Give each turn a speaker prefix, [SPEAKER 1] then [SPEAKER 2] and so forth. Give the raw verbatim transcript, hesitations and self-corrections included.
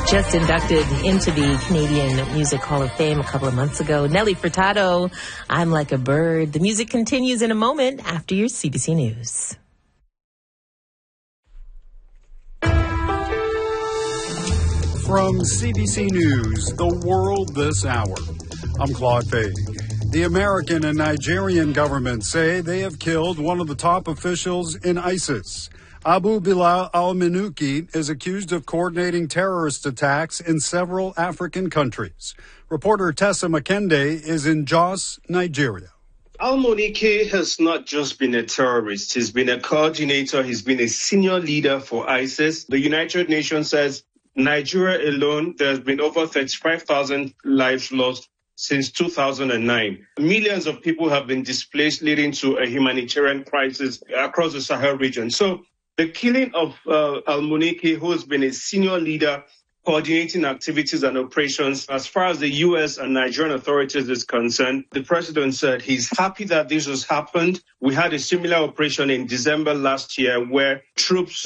[SPEAKER 1] Just inducted into the Canadian Music Hall of Fame a couple of months ago. Nelly Furtado, I'm Like a Bird. The music continues in a moment after your C B C News.
[SPEAKER 2] From C B C News, The World This Hour, I'm Claude Faig. The American and Nigerian governments say they have killed one of the top officials in ISIS. Abu Bilal al-Minuki is accused of coordinating terrorist attacks in several African countries. Reporter Tessa Makende is in Jos, Nigeria.
[SPEAKER 3] Al-Muniki has not just been a terrorist. He's been a coordinator. He's been a senior leader for ISIS. The United Nations says Nigeria alone, there's been over thirty-five thousand lives lost since two thousand nine. Millions of people have been displaced, leading to a humanitarian crisis across the Sahel region. So the killing of uh, Al-Muniki, who has been a senior leader coordinating activities and operations, as far as the U S and Nigerian authorities is concerned, the president said he's happy that this has happened. We had a similar operation in December last year where troops